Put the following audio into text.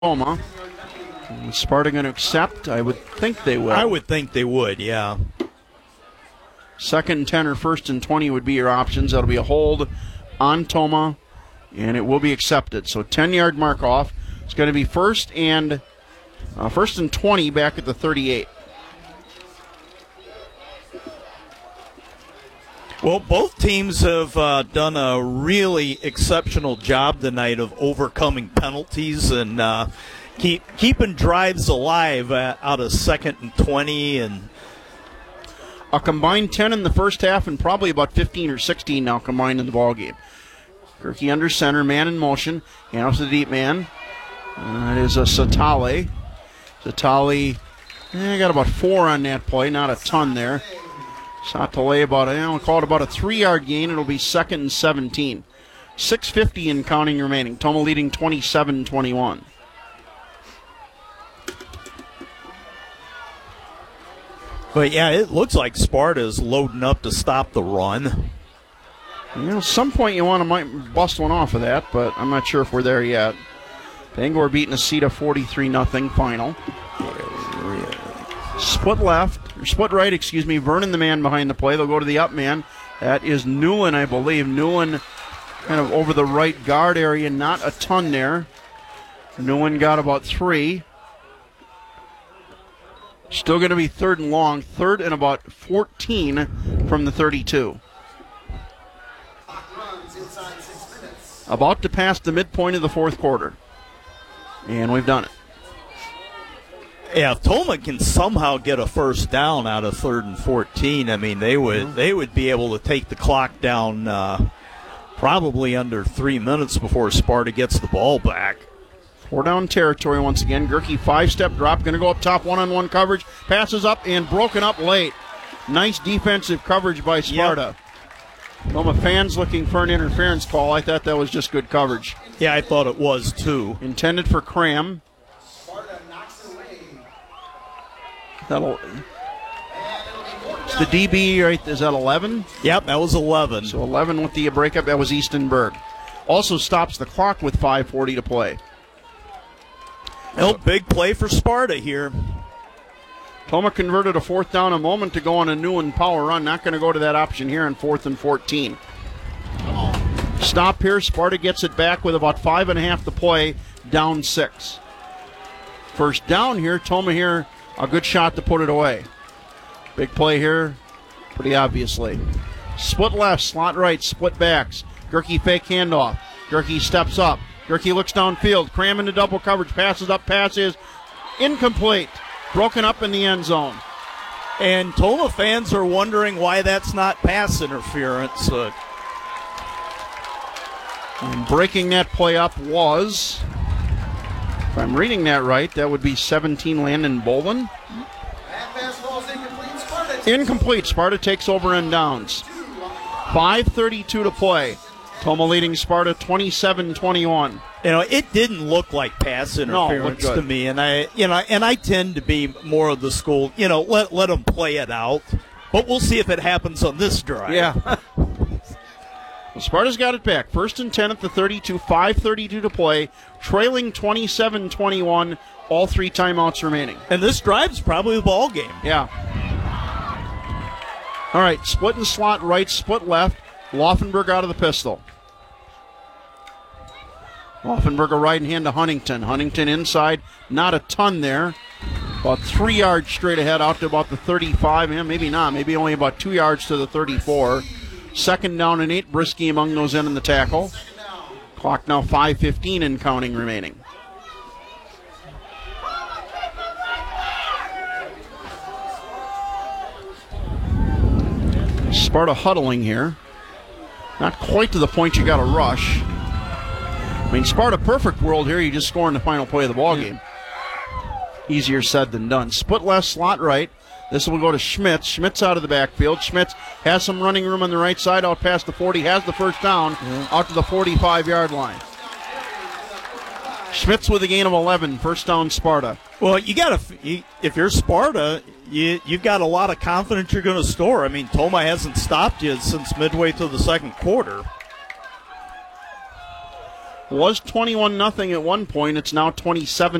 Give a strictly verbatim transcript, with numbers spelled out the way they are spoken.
Toma. Is Sparta going to accept? I would think they will. I would think they would, yeah. Second and ten or first and twenty would be your options. That'll be a hold on Toma, and it will be accepted. So ten-yard mark off. It's going to be first and uh, first and twenty back at the thirty-eight. Well, both teams have uh, done a really exceptional job tonight of overcoming penalties and uh, keep keeping drives alive uh, out of second and twenty. And a combined ten in the first half and probably about fifteen or sixteen now combined in the ballgame. Gerke under center, man in motion, handoff to the deep man. Uh, it is a Satale. Satale eh, got about four on that play, not a ton there. Satale about a, I'll call it about a three-yard gain. It'll be second and seventeen. six fifty in counting remaining. Toma leading twenty-seven twenty-one. But, yeah, it looks like Sparta's loading up to stop the run. You know, at some point you want to might bust one off of that, but I'm not sure if we're there yet. Bangor beating Aceta forty-three nothing final. Split left, or split right, excuse me. Vernon the man behind the play. They'll go to the up man. That is Newland, I believe. Newland kind of over the right guard area, not a ton there. Newland got about three. Still going to be third and long. Third and about fourteen from the thirty-two. About to pass the midpoint of the fourth quarter. And we've done it. Yeah, if Toma can somehow get a first down out of third and fourteen, I mean, they would mm-hmm. they would be able to take the clock down uh, probably under three minutes before Sparta gets the ball back. Four down territory once again. Gerke five-step drop, going to go up top, one-on-one coverage, passes up and broken up late. Nice defensive coverage by Sparta. Yep. Toma fans looking for an interference call. I thought that was just good coverage. Yeah, I thought it was too. Intended for Cram. That'll, it's the D B, right? Is that eleven? Yep, that was eleven. So eleven with the breakup. That was Eastonburg. Also stops the clock with five forty to play. Well, big play for Sparta here. Toma converted a fourth down a moment to go on a Newland power run. Not going to go to that option here on fourth and fourteen. Stop here. Sparta gets it back with about five and a half to play, down six. First down here. Toma here. A good shot to put it away. Big play here, pretty obviously. Split left, slot right, split backs. Gerke fake handoff. Gerke steps up. Gerke looks downfield. Cram into double coverage. Passes up, passes. Incomplete. Broken up in the end zone. And Toma fans are wondering why that's not pass interference. Uh, and breaking that play up was... If I'm reading that right, that would be seventeen Landon Bolin. Incomplete. Sparta takes over and downs. five thirty-two to play. Toma leading Sparta twenty-seven twenty-one. You know, it didn't look like pass interference no, to me, and I, you know, and I tend to be more of the school. You know, let let them play it out, but we'll see if it happens on this drive. Yeah. Well, Sparta's got it back. First and ten at the thirty-two, five thirty-two to play, trailing twenty-seven twenty-one, all three timeouts remaining. And this drive's probably the ball game. Yeah. All right, split and slot right, split left. Laufenberg out of the pistol. Laufenberg a right hand to Huntington. Huntington inside, not a ton there. About three yards straight ahead out to about the thirty-five. Yeah, maybe not, maybe only about two yards to the thirty-four. Second down and eight. Brisky among those in in the tackle. Clock now five fifteen and counting remaining. Sparta huddling here. Not quite to the point you got to rush. I mean, Sparta perfect world here. You just score in the final play of the ball game. Easier said than done. Split left, slot right. This will go to Schmitz. Schmitz out of the backfield. Schmitz has some running room on the right side, out past the forty, has the first down, mm-hmm. out to the forty-five-yard line. Schmitz with a gain of eleven, first down Sparta. Well, you got to, if you're Sparta, you, you've got a lot of confidence you're going to score. I mean, Toma hasn't stopped you since midway through the second quarter. Was twenty-one nothing at one point. It's now twenty-seven